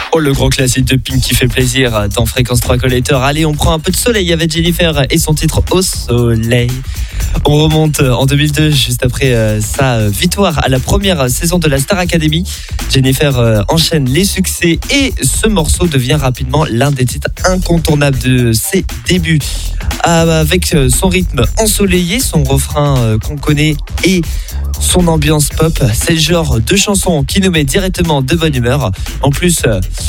Oh, le grand classique de Pink qui fait plaisir dans Fréquence 3 Collector. Allez, on prend un peu de soleil avec Jennifer et son titre Au soleil. On remonte en 2002, juste après sa victoire à la première saison de la Star Academy. Jennifer enchaîne les succès et ce morceau devient rapidement l'un des titres incontournables de ses débuts. Avec son rythme ensoleillé, son refrain qu'on connaît et son ambiance pop, c'est le genre de chanson qui nous met directement de bonne humeur. En plus,